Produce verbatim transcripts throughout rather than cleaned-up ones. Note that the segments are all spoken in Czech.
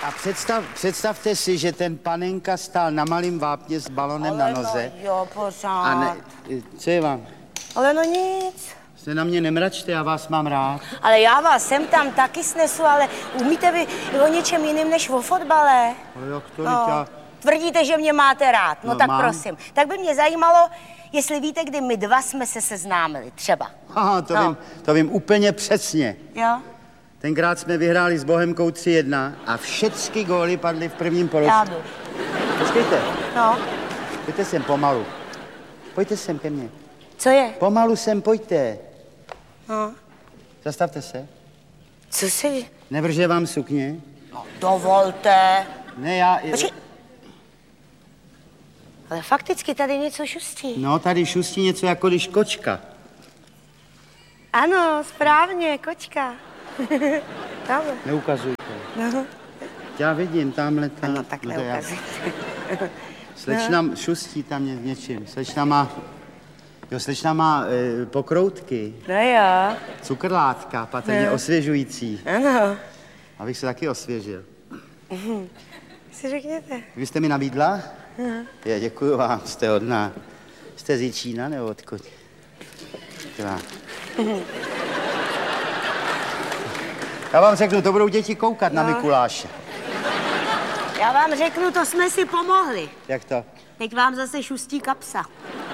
A představ, představte si, že ten panenka stál na malým vápně s balonem Ale na noze. no, jo, pořád. A ne, co je vám? Ale no nic. Se na mě nemračte, já vás mám rád. Ale já vás sem tam taky snesu, ale umíte vy o něčem jiným než o fotbale? Ale jak to, No. já... Tvrdíte, že mě máte rád, no, No, tak mám. prosím. Tak by mě zajímalo, jestli víte, kdy my dva jsme se seznámili, třeba. Aha, to, No. vím, to vím úplně přesně. Jo? Tenkrát jsme vyhráli s Bohemkou tři jedna a všechny góly padly v prvním poločase. Já jdu. Počkejte, No, pojďte sem pomalu. Pojďte sem ke mně. co je? Pomalu sem, pojďte. No. Zastavte se. Co si... Nevrže vám sukně? No, dovolte. Ne, já... Počkej. Ale fakticky tady něco šustí. No, tady šustí něco jako když kočka. Ano, správně, kočka. Tamhle. Neukazujte. No, Já vidím, tamhle tam. no tak to já- neukazujte. Slečna šustí tam ně, něčím. Slečna má... Jo, slečna má e, pokroutky, No jo, cukrlátka, patrně No. osvěžující. ano. Abych se taky osvěžil. Si řekněte. Vy jste mi nabídla? Já děkuju vám, jste hodná. Jste z Jičína nebo odkud? Já. Já vám řeknu, to budou děti koukat na Mikuláše. Já vám řeknu, to jsme si pomohli. Jak to? Teď vám zase šustí kapsa.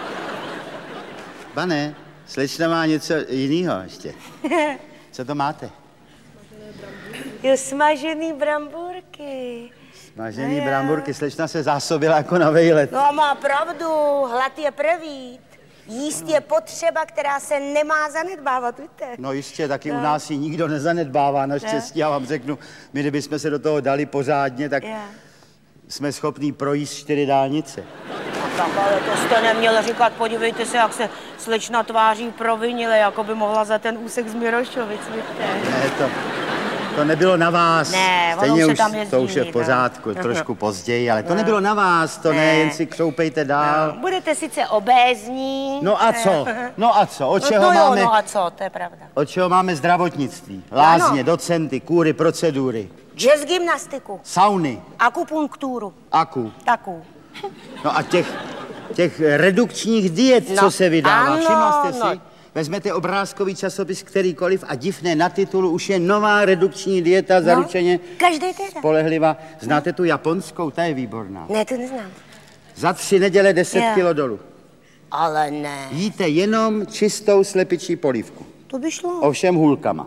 Pane, slečna má něco jiného ještě. Co to máte? Jo, smažený brambůrky. Smažený No jo. bramburky, slečna se zásobila jako na vejlet. No má pravdu, hlad je prvít. Jíst je potřeba, která se nemá zanedbávat, víte? No jistě, taky u nás ji nikdo nezanedbává, naštěstí. Já vám řeknu, my kdybychom se do toho dali pořádně, tak Jo. jsme schopní projíst čtyři dálnice. Tak ale to jste neměl říkat, podívejte se, jak se slečna tváří provinile, jako by mohla za ten úsek z Mirošovic, víte? Ne, to, to nebylo na vás. Ne, ono Stejně už se už tam jezdí, to už je v no. pořádku, trošku později, ale to nebylo na vás, to ne, Ne. jen si křoupejte dál. Budete sice obézní. No a co? No a co? Od No, čeho to jo, máme, no a co, to je pravda. od čeho máme zdravotnictví? Lázně, Ano. docenty, kůry, procedury, Jazz gymnastiku, sauny, akupunkturu, aku. taku. No a těch, těch redukčních diet, No, co se vydává, ano, všimla jste si? no. Vezmete obrázkový časopis kterýkoliv a divné na titulu už je nová redukční dieta, zaručeně každý týden. spolehlivá. Znáte tu japonskou, ta je výborná. Ne, to neznám. Za tři neděle deset Jo. kilo dolů. Ale ne, Jíte jenom čistou slepičí polívku. to by šlo. Ovšem hůlkama.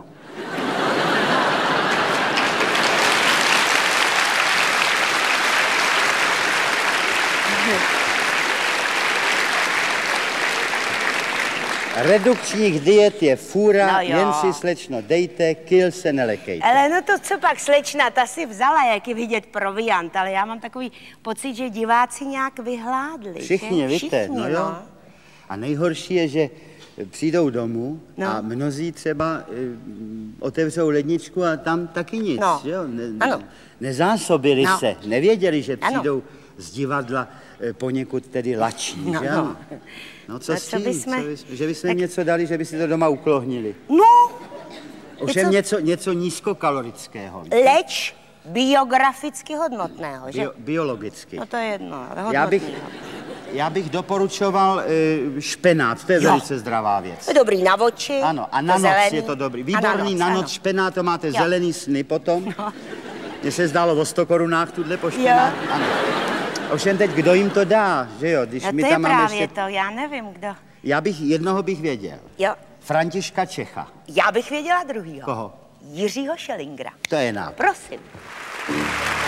Redukčních diet je fůra, No jo. jen si slečno dejte, kil se nelekejte. Ale no to, co pak slečna, ta si vzala, jak je vidět proviant, ale já mám takový pocit, že diváci nějak vyhládli. Všichni, že? víte, Všichni, no jo. A nejhorší je, že přijdou domů No. a mnozí třeba e, otevřou ledničku a tam taky nic, No. že jo? Ne, Ano. Nezásobili No. se, nevěděli, že Ano. přijdou z divadla e, poněkud tedy lační, No, že no. ano? No co No, s co tím? bysme- Co bys, že bychom tak- něco dali, že by si to doma uklohnili. No, Ovšem co- něco, něco nízkokalorického, leč biograficky hodnotného, že? bio, biologicky. No to je jedno, ale Já bych, hodnotného. já bych doporučoval e, špenát, to je Jo. velice zdravá věc. To je dobrý na oči. Ano, a to na noc zelený. je to dobrý. A Výborný na noc, ano. špenát, to máte Jo. zelený sny potom. No. Mně se zdálo o sto korunách tuhle po špenát. Jo. Ano. Ovšem teď, kdo jim to dá, že jo? Když No my to je tam máme právě ještě... to, já nevím, kdo. Já bych, jednoho bych věděl. Jo, Františka Čecha. já bych věděla druhýho. Koho? Jiřího Šelingra. To je nápad. Prosím.